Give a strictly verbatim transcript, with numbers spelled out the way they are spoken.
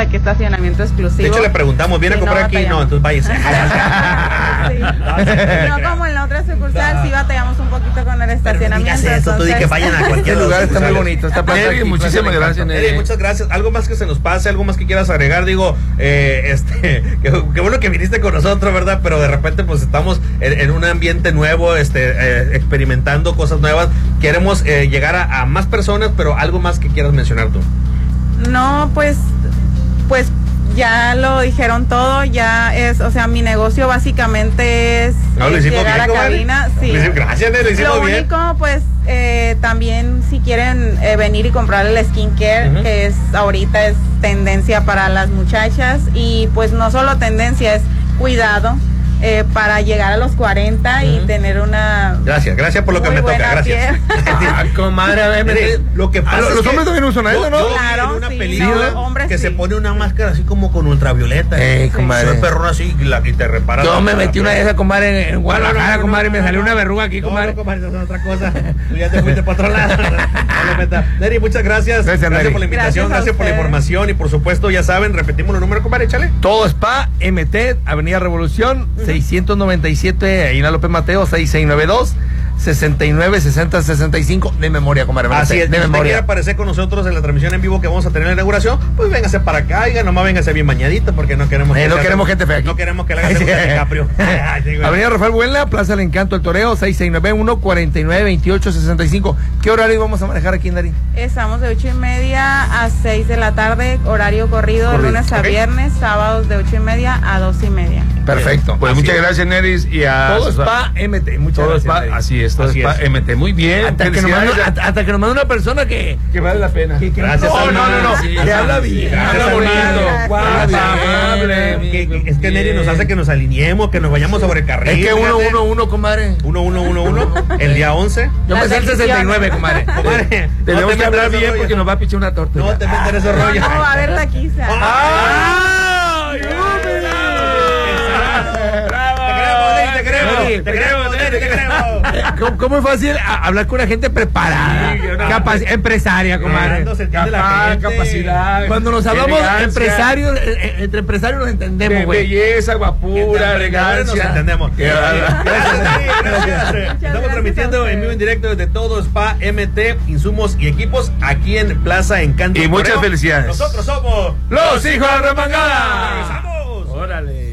aquí estacionamiento exclusivo. De hecho, le preguntamos, ¿viene sí, a comprar no aquí? No, entonces váyase. Sí. No como en la otra sucursal, no. sí batallamos un poquito con el estacionamiento. Pero eso, tú di que vayan a cualquier lugar, está muy bonito. Está Neri, muchísimas gracias, Neri. Muchas gracias. Algo más que se nos pase, algo más que quieras agregar, digo, eh, este, que, que bueno que viniste con nosotros, ¿verdad? Pero de repente pues estamos en, en un ambiente nuevo, este, eh, experimentando cosas nuevas. Queremos eh, llegar a, a más personas, pero algo más que quieras mencionar tú. No, pues, pues ya lo dijeron todo, ya es, o sea, mi negocio básicamente es, no, es llegar bien, a la cabina. Sí. Gracias, lo hicimos Lo bien. único, pues, eh, también si quieren eh, venir y comprar el skincare, uh-huh. que es ahorita es tendencia para las muchachas, y pues no solo tendencia, es cuidado. Eh, para llegar a los cuarenta uh-huh. y tener una... Gracias, gracias por lo que me toca, gracias. Ah, comadre, a ver, me... lo que pasa ah, es los que hombres también usan eso, ¿no? Yo claro, vi en una sí, película no, hombres que sí. se pone una máscara así como con ultravioleta. Ey, sí. comadre. Soy perrón así y, la, y te reparas. Yo me metí una de esas, comadre, en Guadalajara, no, no, no, comadre, y me salió una verruga aquí, comadre. No, comadre, eso es otra cosa. Tú ya te fuiste para otro lado. Neri, muchas gracias. Gracias, gracias por la invitación, gracias, gracias por la información y por supuesto, ya saben, repetimos los números, comadre, échale. Todo Spa, M T, Avenida Revolución, uh-huh. seiscientos noventa y siete, ahí en López Mateo, seis seis nueve dos, sesenta y nueve sesenta sesenta y cinco, de memoria, comadre. Así es, de si memoria. usted quiere aparecer con nosotros en la transmisión en vivo que vamos a tener en la inauguración, pues véngase para acá, y nomás véngase bien bañadito, porque no queremos eh, que no haga, queremos gente fea aquí. No queremos que le haga segunda DiCaprio. Avenida Rafael Buenla, Plaza del Encanto, El Toreo, seis seis nueve uno, cuarenta y nueve veintiocho sesenta y cinco. ¿Qué horario vamos a manejar aquí en Nari? Estamos de ocho y media a seis de la tarde, horario corrido, corrido. lunes a okay. viernes, sábados de ocho y media a dos y media. Perfecto. Pues así muchas es. gracias, Neris. Y a Todo Spa M T. Muchas todo gracias. Spa, así es, todo así Spa es. M T. Muy bien. Hasta que, nos manda, hasta, hasta que nos manda una persona que, que vale la pena. Que, que gracias. No, no, no, no. Sí, que habla bien. Habla bonito. Es que Neri nos hace que nos alineemos, que nos vayamos sobre el carril. Es que uno, uno, uno, comadre. Uno, uno, uno, uno. El día once. Yo me sé el sesenta y nueve, comadre. Comadre. Tenemos que hablar bien porque nos va a pichar una torta. No te metas en esos rollos. No, va a haber taquiza. ¡Ay! Te queremos, te queremos, te queremos. ¿Cómo, ¿Cómo es fácil hablar con una gente preparada? Sí, no, Capac empresaria, comadre. Capaz, capacidad. Cuando nos hablamos empresarios, entre empresarios nos entendemos, güey. Belleza, guapura, elegancia. Nos entendemos. Gracias. Estamos transmitiendo en vivo en directo desde Todo Spa M T, insumos y equipos aquí en Plaza Encanto. Y muchas felicidades. Nosotros somos los hijos de la remangada. ¡Regresamos! Órale.